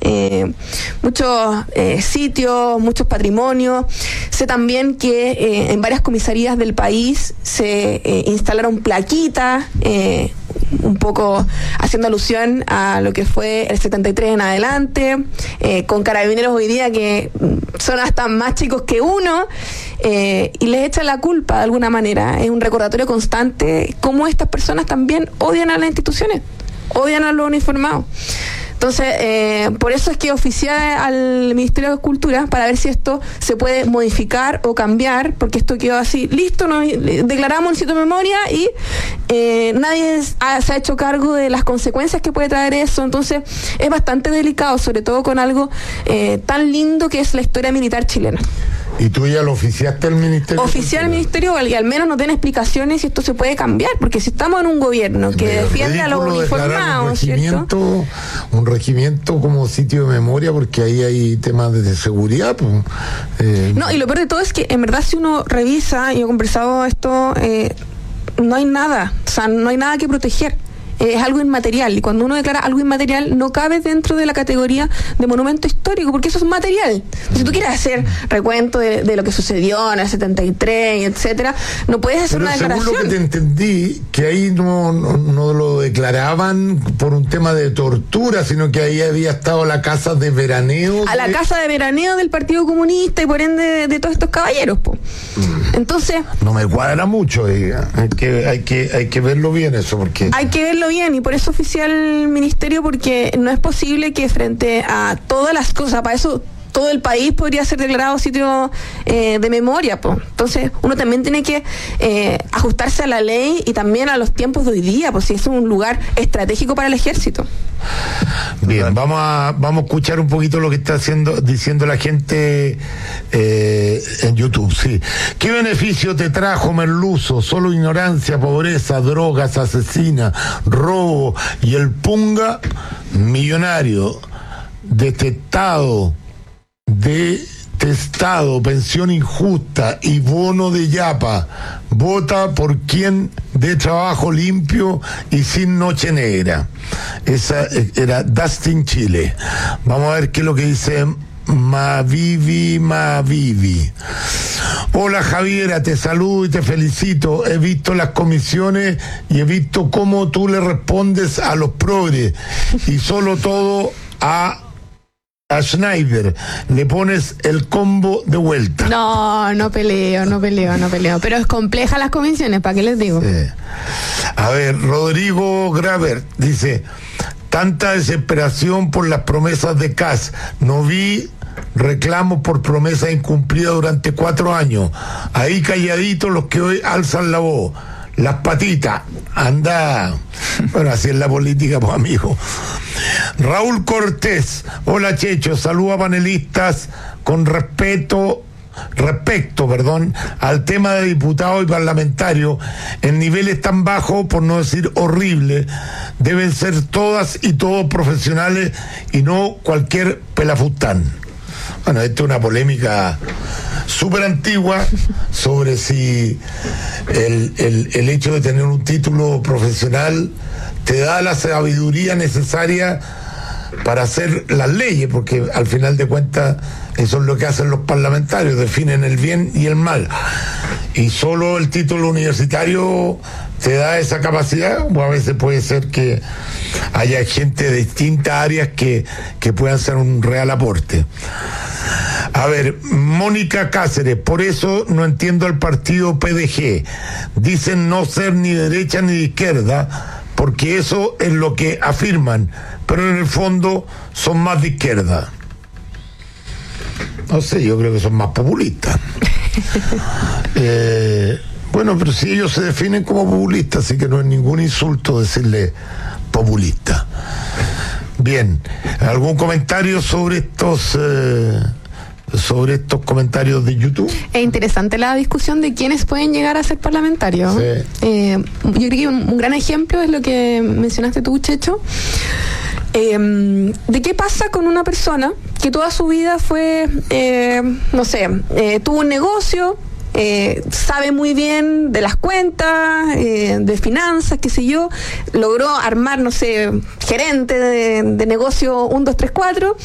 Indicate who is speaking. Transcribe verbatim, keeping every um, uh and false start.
Speaker 1: eh, muchos eh, sitios, muchos patrimonios. Sé también que eh, en varias comisarías del país se eh, instalaron plaquitas, eh, un poco haciendo alusión a lo que fue el setenta y tres en adelante, eh, con carabineros hoy día que son hasta más chicos que uno, eh, y les echan la culpa de alguna manera. Es un recordatorio constante cómo estas personas también odian a las instituciones, odian a los uniformados. Entonces, eh, por eso es que oficié al Ministerio de Cultura para ver si esto se puede modificar o cambiar, porque esto quedó así, listo, nos declaramos el sitio de memoria y eh, nadie ha, se ha hecho cargo de las consecuencias que puede traer eso. Entonces, es bastante delicado, sobre todo con algo eh, tan lindo que es la historia militar chilena.
Speaker 2: ¿Y tú ya lo oficiaste al Ministerio?
Speaker 1: Oficiar al Ministerio, y al menos nos den explicaciones si esto se puede cambiar, porque si estamos en un gobierno que
Speaker 2: Medio
Speaker 1: defiende a los uniformados,
Speaker 2: un regimiento,
Speaker 1: ¿cierto?
Speaker 2: Un regimiento como sitio de memoria, porque ahí hay temas de seguridad. Pues, eh.
Speaker 1: No, y lo peor de todo es que en verdad si uno revisa, y he conversado esto, eh, no hay nada, o sea, no hay nada que proteger. Es algo inmaterial, y cuando uno declara algo inmaterial no cabe dentro de la categoría de monumento histórico, porque eso es material. Si tú quieres hacer recuento de, de lo que sucedió en el setenta y tres, etcétera, no puedes hacer
Speaker 2: Pero
Speaker 1: una declaración.
Speaker 2: Según lo que te entendí, que ahí no, no, no lo declaraban por un tema de tortura, sino que ahí había estado la casa de veraneo.
Speaker 1: A la
Speaker 2: de...
Speaker 1: casa de veraneo del Partido Comunista y por ende de, de todos estos caballeros, po. Mm. Entonces...
Speaker 2: No me cuadra mucho, eh. hay, que, hay, que, hay que verlo bien eso, porque...
Speaker 1: Hay que verlo bien, y por eso oficié al ministerio, porque no es posible que frente a todas las cosas, para eso todo el país podría ser declarado sitio eh, de memoria, po. Entonces uno también tiene que eh, ajustarse a la ley y también a los tiempos de hoy día, pues si es un lugar estratégico para el ejército.
Speaker 2: Bien, vamos a vamos a escuchar un poquito lo que está haciendo diciendo la gente eh, en YouTube. Sí. ¿Qué beneficio te trajo Merluzo? Solo ignorancia, pobreza, drogas, asesina, robo y el punga millonario, detestado, detestado, pensión injusta y bono de yapa. Vota por quien dé trabajo limpio y sin noche negra. Esa era Dustin Chile. Vamos a ver qué es lo que dice Mavivi Mavivi. Hola Javiera, te saludo y te felicito. He visto las comisiones y he visto cómo tú le respondes a los progres y solo todo a a Schneider le pones el combo de vuelta.
Speaker 1: No, no peleo, no peleo, no peleo. Pero es compleja las comisiones, ¿para qué les digo?
Speaker 2: Sí. A ver, Rodrigo Graver dice: tanta desesperación por las promesas de Kast. No vi reclamos por promesas incumplidas durante cuatro años. Ahí calladitos los que hoy alzan la voz. Las patitas, anda. Bueno, así es la política, pues, amigo. Raúl Cortés, hola Checho, saludo a panelistas con respeto, respecto, perdón, al tema de diputados y parlamentarios, en niveles tan bajos, por no decir horrible, deben ser todas y todos profesionales y no cualquier pelafustán. Bueno, esta es una polémica súper antigua sobre si el, el, el hecho de tener un título profesional te da la sabiduría necesaria para hacer las leyes, porque al final de cuentas eso es lo que hacen los parlamentarios, definen el bien y el mal, y solo el título universitario te da esa capacidad, o a veces puede ser que haya gente de distintas áreas que, que puedan hacer un real aporte. A ver, Mónica Cáceres, por eso no entiendo al partido P D G. Dicen no ser ni derecha ni de izquierda, porque eso es lo que afirman, pero en el fondo son más de izquierda. No sé, yo creo que son más populistas. eh, bueno, pero si ellos se definen como populistas, así que no es ningún insulto decirle populista. Bien, ¿algún comentario sobre estos... Eh, sobre estos comentarios de YouTube?
Speaker 1: Es interesante la discusión de quiénes pueden llegar a ser parlamentarios.
Speaker 2: Sí.
Speaker 1: Eh, yo creo que un, un gran ejemplo es lo que mencionaste tú, Checho, eh, de qué pasa con una persona que toda su vida fue, eh, no sé, eh, tuvo un negocio, Eh, sabe muy bien de las cuentas, eh, de finanzas, qué sé yo, logró armar, no sé, gerente de, de negocio uno, dos, tres, cuatro,